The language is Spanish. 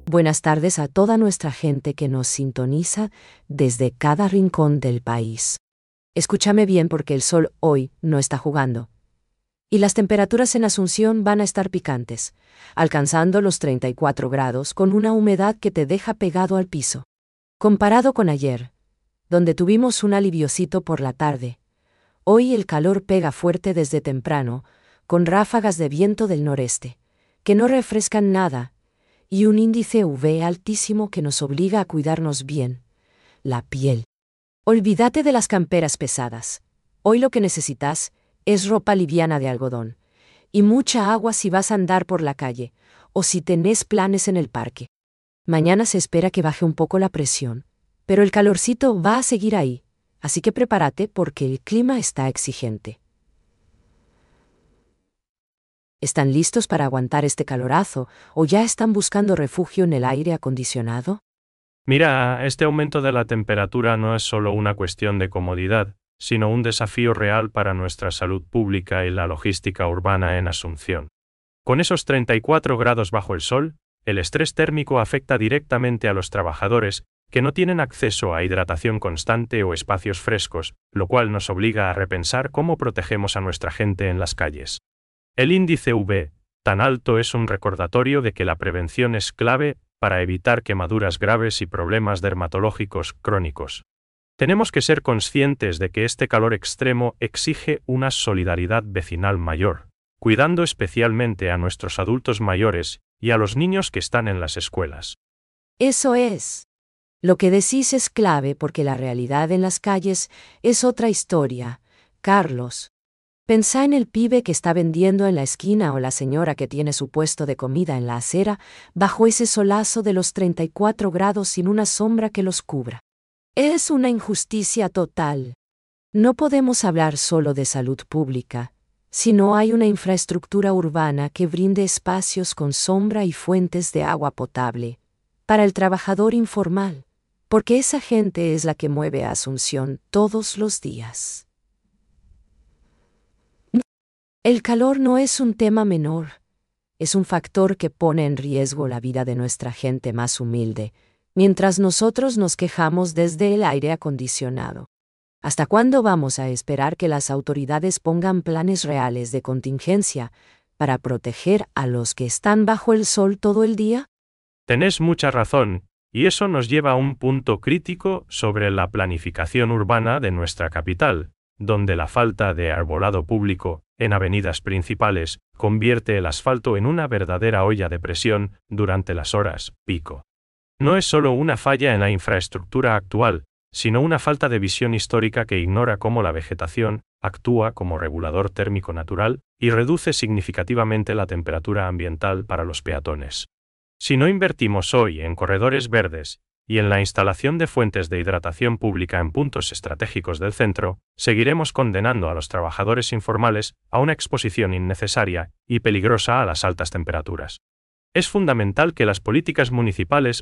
Buenas tardes a toda nuestra gente que nos sintoniza desde cada rincón del país. Escúchame bien porque el sol hoy no está jugando. Y las temperaturas en Asunción van a estar picantes, alcanzando los 34 grados con una humedad que te deja pegado al piso. Comparado con ayer, donde tuvimos un aliviocito por la tarde, hoy el calor pega fuerte desde temprano, con ráfagas de viento del noreste, que no refrescan nada, y un índice UV altísimo que nos obliga a cuidarnos bien la piel. Olvídate de las camperas pesadas. Hoy lo que necesitas es ropa liviana de algodón y mucha agua si vas a andar por la calle o si tenés planes en el parque. Mañana se espera que baje un poco la presión, pero el calorcito va a seguir ahí, así que prepárate porque el clima está exigente. ¿Están listos para aguantar este calorazo o ya están buscando refugio en el aire acondicionado? Mira, este aumento de la temperatura no es solo una cuestión de comodidad, sino un desafío real para nuestra salud pública y la logística urbana en Asunción. Con esos 34 grados bajo el sol, el estrés térmico afecta directamente a los trabajadores que no tienen acceso a hidratación constante o espacios frescos, lo cual nos obliga a repensar cómo protegemos a nuestra gente en las calles. El índice UV tan alto es un recordatorio de que la prevención es clave para evitar quemaduras graves y problemas dermatológicos crónicos. Tenemos que ser conscientes de que este calor extremo exige una solidaridad vecinal mayor, cuidando especialmente a nuestros adultos mayores y a los niños que están en las escuelas. Eso es. Lo que decís es clave porque la realidad en las calles es otra historia, Carlos. Pensá en el pibe que está vendiendo en la esquina o la señora que tiene su puesto de comida en la acera bajo ese solazo de los 34 grados sin una sombra que los cubra. Es una injusticia total. No podemos hablar solo de salud pública, si no hay una infraestructura urbana que brinde espacios con sombra y fuentes de agua potable para el trabajador informal, porque esa gente es la que mueve a Asunción todos los días. El calor no es un tema menor, es un factor que pone en riesgo la vida de nuestra gente más humilde, mientras nosotros nos quejamos desde el aire acondicionado. ¿Hasta cuándo vamos a esperar que las autoridades pongan planes reales de contingencia para proteger a los que están bajo el sol todo el día? Tenés mucha razón, y eso nos lleva a un punto crítico sobre la planificación urbana de nuestra capital, donde la falta de arbolado público en avenidas principales convierte el asfalto en una verdadera olla de presión durante las horas pico. No es solo una falla en la infraestructura actual, sino una falta de visión histórica que ignora cómo la vegetación actúa como regulador térmico natural y reduce significativamente la temperatura ambiental para los peatones. Si no invertimos hoy en corredores verdes y en la instalación de fuentes de hidratación pública en puntos estratégicos del centro, seguiremos condenando a los trabajadores informales a una exposición innecesaria y peligrosa a las altas temperaturas. Es fundamental que las políticas municipales